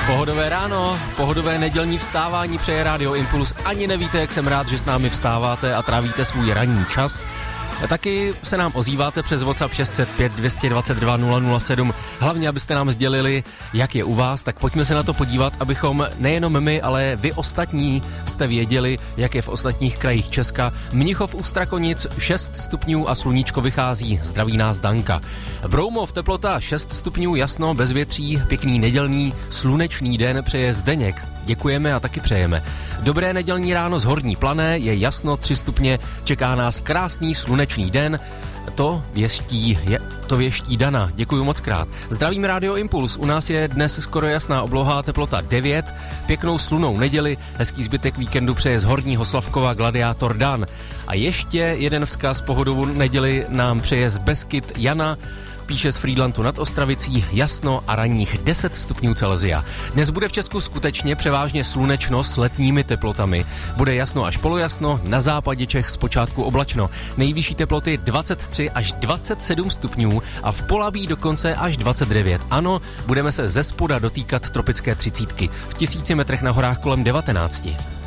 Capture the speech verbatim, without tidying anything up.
Pohodové ráno, pohodové nedělní vstávání přeje Rádio Impuls. Ani nevíte, jak jsem rád, že s námi vstáváte a trávíte svůj ranní čas. Taky se nám ozýváte přes WhatsApp šest set pět dvě dva dva nula nula sedm. Hlavně, abyste nám sdělili, jak je u vás, tak pojďme se na to podívat, abychom nejenom my, ale vy ostatní jste věděli, jak je v ostatních krajích Česka. Mnichov u Strakonic šest stupňů a sluníčko vychází. Zdraví nás Danka. Broumov teplota šest stupňů, jasno, bez větří, pěkný nedělní, slunečný den přeje Zdeněk. Děkujeme a taky přejeme. Dobré nedělní ráno z Horní Plané, je jasno, tři stupně, čeká nás krásný slunečný den. To věští, je, to věští Dana, děkuju moc krát. Zdravím Rádio Impuls, u nás je dnes skoro jasná obloha, teplota devět, pěknou slunou neděli, hezký zbytek víkendu přeje z Horního Slavkova Gladiátor Dan. A ještě jeden vzkaz pohodovou neděli nám přeje z Beskyt Jana, píše z Frýdlantu nad Ostravicí, jasno a ranních deset stupňů Celsia. Dnes bude v Česku skutečně převážně slunečno s letními teplotami. Bude jasno až polojasno, na západě Čech zpočátku oblačno. Nejvyšší teploty dvacet tři až dvacet sedm stupňů a v Polabí dokonce až dvacet devět. Ano, budeme se ze spoda dotýkat tropické třicítky. V tisíci metrech na horách kolem devatenácti.